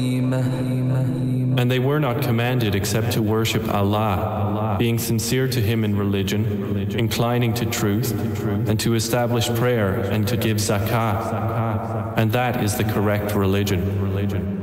And they were not commanded except to worship Allah, being sincere to Him in religion, inclining to truth, and to establish prayer and to give zakah. And that is the correct religion.